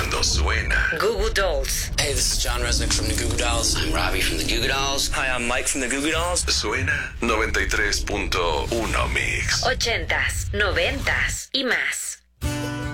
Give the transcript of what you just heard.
cuando suena. Goo Goo Dolls. Hey, this is John Resnick from the Goo Goo Dolls. I'm Robbie from the Goo Goo Dolls. Hi, I'm Mike from the Goo Goo Dolls. Suena 93.1 Mix. 80s, 90s y más.